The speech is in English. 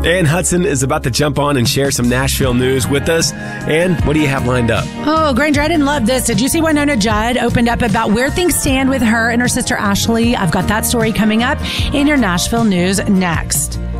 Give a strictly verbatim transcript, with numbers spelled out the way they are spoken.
Ann Hudson is about to jump on and share some Nashville news with us. Ann, what do you have lined up? Oh, Granger, I didn't love this. Did you see Winona Judd opened up about where things stand with her and her sister Ashley? I've got that story coming up in your Nashville news next.